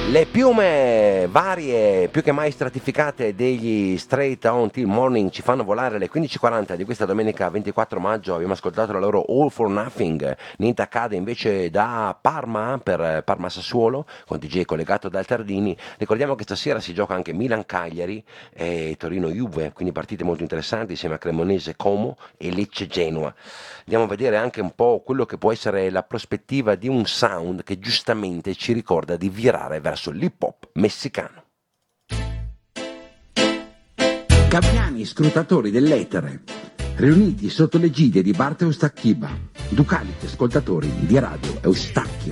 Le piume varie, più che mai stratificate degli Straight On Till Morning ci fanno volare alle 15:40 di questa domenica 24 maggio. Abbiamo ascoltato la loro All for Nothing. Niente accade invece da Parma per Parma Sassuolo, con DJ collegato dal Tardini. Ricordiamo che stasera si gioca anche Milan-Cagliari e Torino-Juve, quindi partite molto interessanti insieme a Cremonese-Como e Lecce-Genoa. Andiamo a vedere anche un po' quello che può essere la prospettiva di un sound che giustamente ci ricorda di virare verso l'hip hop messicano. Gabbiani scrutatori dell'etere, riuniti sotto l'egide di Bart Eustacchiba, ducali ascoltatori di Radio Eustachio.